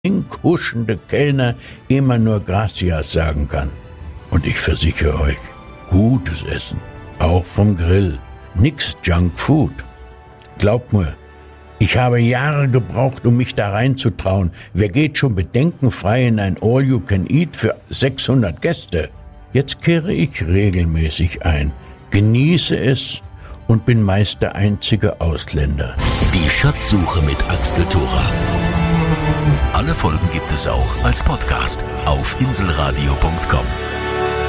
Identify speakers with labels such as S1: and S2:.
S1: huschende Kellner immer nur Gracias sagen kann. Und ich versichere euch, gutes Essen, auch vom Grill, nix Junk Food. Glaubt mir, ich habe Jahre gebraucht, um mich da reinzutrauen. Wer geht schon bedenkenfrei in ein All-You-Can-Eat für 600 Gäste? Jetzt kehre ich regelmäßig ein, genieße es und bin meist der einzige Ausländer.
S2: Die Schatzsuche mit Axel Thora. Alle Folgen gibt es auch als Podcast auf inselradio.com.